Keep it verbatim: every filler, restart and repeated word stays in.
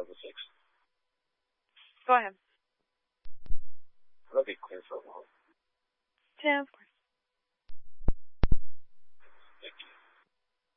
the six. Go ahead. Let me clear for a moment. Tim.